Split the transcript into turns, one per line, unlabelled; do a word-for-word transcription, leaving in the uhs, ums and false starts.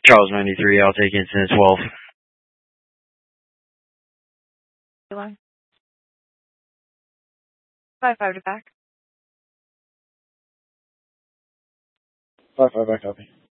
Charles ninety-three, I'll take incident twelve.
Five five to back.
Five five, I copy.